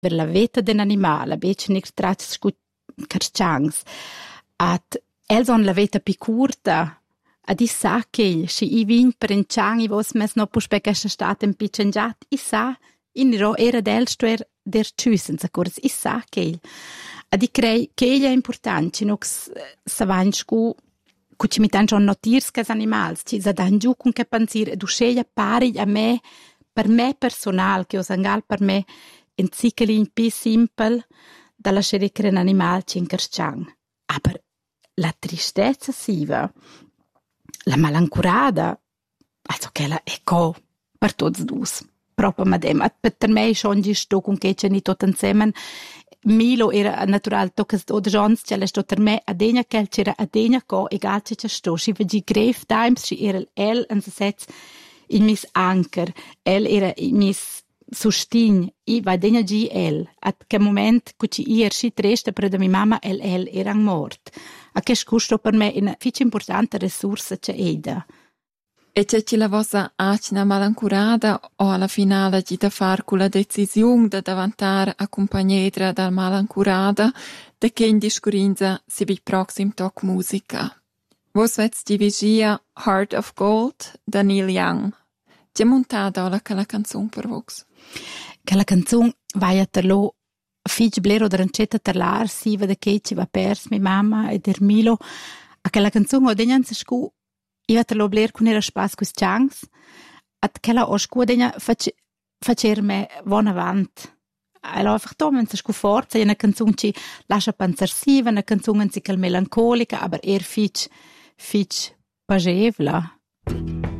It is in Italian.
per la veta d'un animal, bec nichts tratgs sco carciangs, at els on la veta pi curta, ad i sa che si i vin per in ciang i vos mes no puspè che sta stat in picengiat, i sa, in ro era del stuer der tschüssen, s'accurs, i sa che ad i crei che è important, ci nox sa vain sco ci mitan schon notirs che animals, ci sa dan giù con che pensir, du sceglia pari a me, per me personal, che os angal per me in zickelin pi simpel da lasciare che un animal ci in carciang. Aber la tristezza siva, la malancurada, also che la è co per tots dus. Proprio madem, per me schon gisto con che c'è ni tot insieme. Milo era natural toccas od jons c'è sto per me a degna che c'era a degna co egal c'è sto si vedi grave times si era el en se sets in mis anker el era in mis sustign i va degna gi el at che moment cu ci ier si triste per da mi mamma el era mort a che scusto per me una fic importante risorsa c'è eda. E c'è chi la vostra acna malancurada o alla finale di da far con la decisione da davantar a compagnera dal malancurada de che in discurinza si vi proxim toc musica. Vos vets di vigia Heart of Gold da Neil Young. C'è montata la che la canzone per vox? Che la canzone vai a terlo fic blero drancetta terlar si vede che ci va pers mi mamma e der Milo a che la canzone o degnan se scu io te lo bler con era spas quis chance at che la oscu degna facerme von avant allora einfach tomen se scu forza una canzone ci lascia pensarsiva una canzone si cal melancolica aber fic pagevla.